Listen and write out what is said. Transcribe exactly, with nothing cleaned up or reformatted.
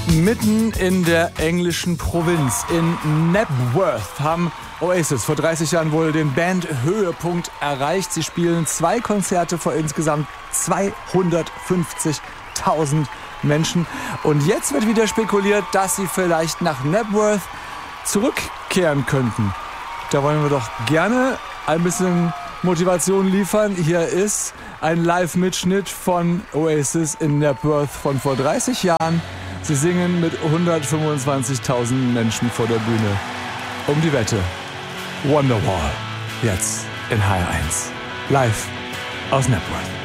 Mitten in der englischen Provinz, in Knebworth, haben Oasis vor dreißig Jahren wohl den Bandhöhepunkt erreicht. Sie spielen zwei Konzerte vor insgesamt zweihundertfünfzigtausend Menschen. Und jetzt wird wieder spekuliert, dass sie vielleicht nach Knebworth zurückkehren könnten. Da wollen wir doch gerne ein bisschen Motivation liefern. Hier ist ein Live-Mitschnitt von Oasis in Knebworth von vor dreißig Jahren. Sie singen mit hundertfünfundzwanzigtausend Menschen vor der Bühne. Um die Wette. Wonderwall. Jetzt in H R eins. Live aus Knebworth.